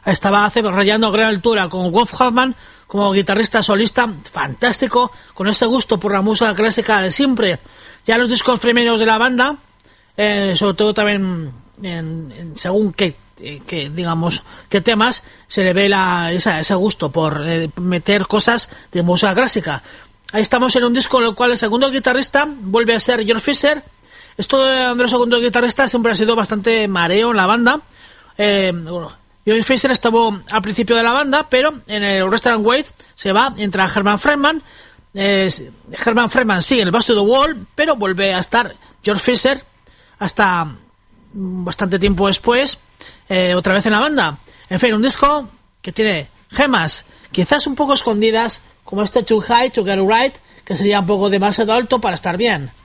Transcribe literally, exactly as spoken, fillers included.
estaba rayando a gran altura con Wolf Hoffman como guitarrista solista, fantástico, con ese gusto por la música clásica de siempre. Ya en los discos primeros de la banda, eh, sobre todo también en, en según qué, que digamos qué temas, se le ve la, esa, ese gusto por eh, meter cosas de música clásica. Ahí estamos en un disco en el cual el segundo guitarrista vuelve a ser George Fisher. Esto de los segundos guitarristas siempre ha sido bastante mareo en la banda. Eh, bueno, George Fisher estuvo al principio de la banda, pero en el Restaurant Wave se va, entra Herman Friedman. Eh, Herman Friedman sigue en el Back to the Wall, pero vuelve a estar George Fisher hasta bastante tiempo después, eh, otra vez en la banda. En fin, un disco que tiene gemas quizás un poco escondidas, como este Too High to Get Right, que sería un poco demasiado alto para estar bien.